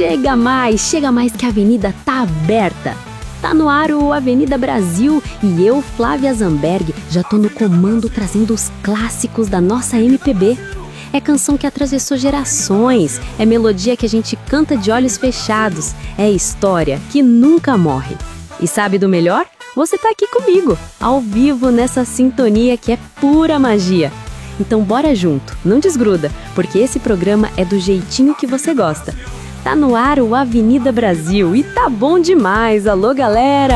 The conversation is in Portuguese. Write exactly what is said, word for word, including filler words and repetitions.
Chega mais, chega mais que a avenida tá aberta. Tá no ar o Avenida Brasil e eu, Flávia Zamberg, já tô no comando trazendo os clássicos da nossa M P B. É canção que atravessou gerações, é melodia que a gente canta de olhos fechados, é história que nunca morre. E sabe do melhor? Você tá aqui comigo, ao vivo nessa sintonia que é pura magia. Então bora junto, não desgruda, porque esse programa é do jeitinho que você gosta. Tá no ar o Avenida Brasil e tá bom demais, alô galera!